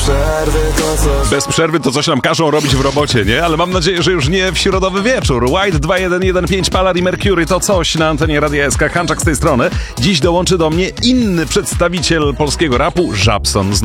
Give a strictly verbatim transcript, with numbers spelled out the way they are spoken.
przerwy to coś. Bez przerwy to coś nam każą robić w robocie, nie? Ale mam nadzieję, że już nie w środowy wieczór. White dwa jeden jeden pięć, Palar i Mercury to coś na antenie Radia S K. Hanczak z tej strony. Dziś dołączy do mnie inny przedstawiciel polskiego rapu, Żabson.